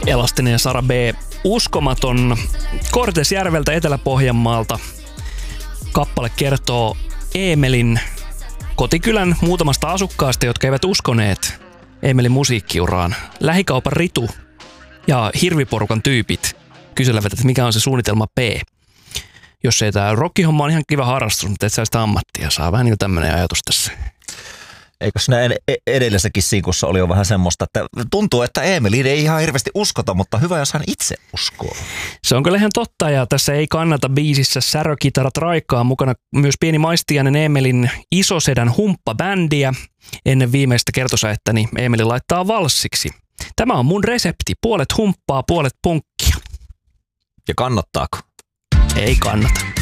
Elastinen ja Sara B. Uskomaton. Kortesjärveltä Etelä-Pohjanmaalta. Kappale kertoo Eemelin kotikylän muutamasta asukkaasta, jotka eivät uskoneet Eemelin musiikkiuraan. Lähikaupan Ritu ja Hirviporukan tyypit kyselevät, että mikä on se suunnitelma B. Jos ei tää rockihomma on ihan kiva harrastus, mutta et saa sitä ammattia. Saa vähän niin kuin tämmöinen ajatus tässä. Eikö näin edellisessäkin siikussa oli jo vähän semmoista, että tuntuu, että Eemeliin ei ihan hirveästi uskota, mutta hyvä, jos hän itse uskoo. Se on kyllä ihan totta, ja tässä Ei kannata biisissä särökitarat raikaa mukana myös pieni maistiainen Eemelin Isosedän humppabändiä. Ennen viimeistä kertosäettäni Eemeli laittaa valssiksi. Tämä on mun resepti. Puolet humppaa, puolet punkkia. Ja kannattaako? Ei kannata.